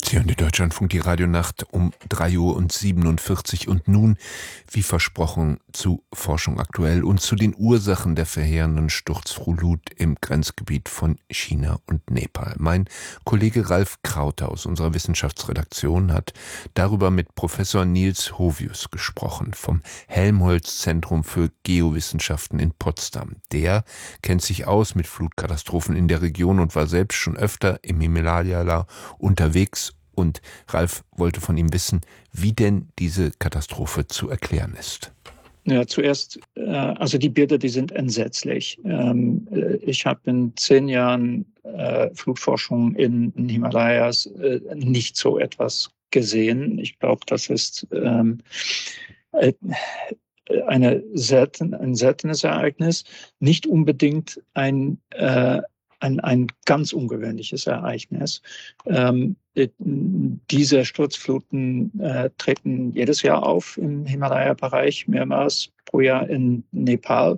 Sie hören die Deutschlandfunk, die Radionacht um 3:47 Uhr und nun, wie versprochen, zu Forschung aktuell und zu den Ursachen der verheerenden Sturzflut im Grenzgebiet von China und Nepal. Mein Kollege Ralf Krauter aus unserer Wissenschaftsredaktion hat darüber mit Professor Niels Hovius gesprochen vom Helmholtz-Zentrum für Geowissenschaften in Potsdam. Der kennt sich aus mit Flutkatastrophen in der Region und war selbst schon öfter im Himalaya unterwegs. Und Ralf wollte von ihm wissen, wie denn diese Katastrophe zu erklären ist. Ja, zuerst, also die Bilder, die sind entsetzlich. Ich habe in 10 Jahren Flutforschung in den Himalayas nicht so etwas gesehen. Ich glaube, das ist ein seltenes Ereignis, nicht unbedingt ein ganz ungewöhnliches Ereignis. Diese Sturzfluten treten jedes Jahr auf im Himalaya-Bereich, mehrmals pro Jahr in Nepal,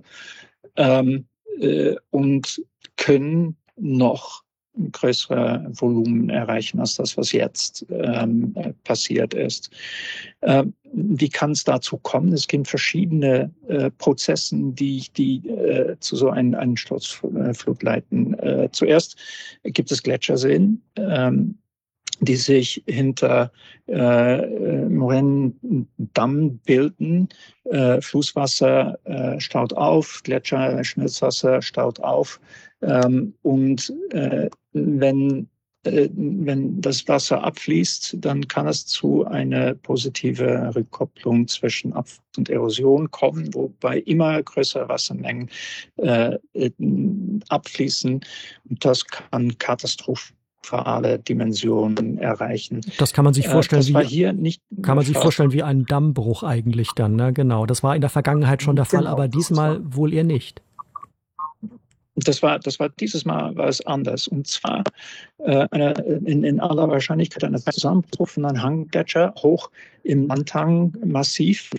und können noch größere Volumen erreichen als das, was jetzt passiert ist. Wie kann es dazu kommen? Es gibt verschiedene Prozesse, die zu so einer Sturzflut leiten. Zuerst gibt es Gletscherseen, die sich hinter Moränendamm bilden. Flusswasser staut auf, Gletscher, Schmelzwasser staut auf. Und wenn das Wasser abfließt, dann kann es zu einer positiven Rückkopplung zwischen Abfluss und Erosion kommen, wobei immer größere Wassermengen abfließen. Und das kann katastrophale Dimensionen erreichen. Das kann man sich vorstellen, wie ein Dammbruch eigentlich dann, ne? Genau. Das war in der Vergangenheit schon der Fall, aber diesmal wohl eher nicht. Das war dieses Mal war es anders. Und zwar in aller Wahrscheinlichkeit ein Zusammenbruch von einem Hanggletscher hoch im Langtang-Massiv,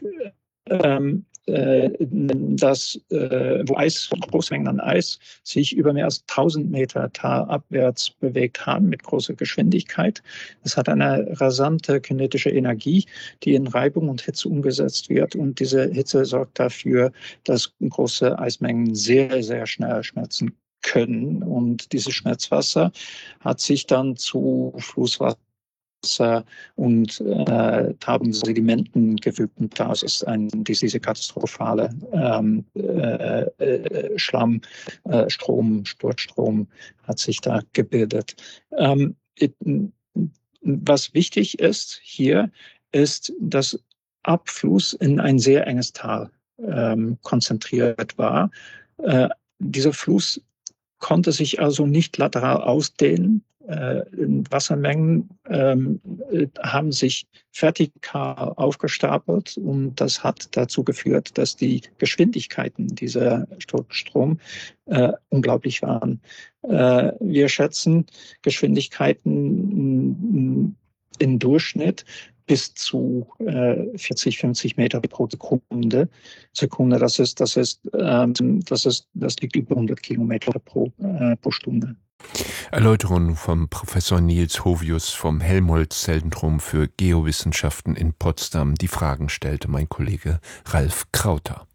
wo Großmengen an Eis sich über mehr als 1000 Meter talabwärts bewegt haben mit großer Geschwindigkeit. Es hat eine rasante kinetische Energie, die in Reibung und Hitze umgesetzt wird. Und diese Hitze sorgt dafür, dass große Eismengen sehr, sehr schnell schmelzen können. Und dieses Schmelzwasser hat sich dann zu Flusswasser und haben Sedimenten gefügt, und daraus ist diese katastrophale Sturzstrom hat sich da gebildet. Was wichtig ist hier, ist, dass Abfluss in ein sehr enges Tal konzentriert war. Dieser Fluss konnte sich also nicht lateral ausdehnen. Wassermengen haben sich vertikal aufgestapelt, und das hat dazu geführt, dass die Geschwindigkeiten dieser Sturzstrom unglaublich waren. Wir schätzen Geschwindigkeiten im Durchschnitt bis zu 40, 50 Meter pro Sekunde. Das liegt über 100 Kilometer pro Stunde. Erläuterung vom Professor Niels Hovius vom Helmholtz-Zentrum für Geowissenschaften in Potsdam. Die Fragen stellte mein Kollege Ralf Krauter.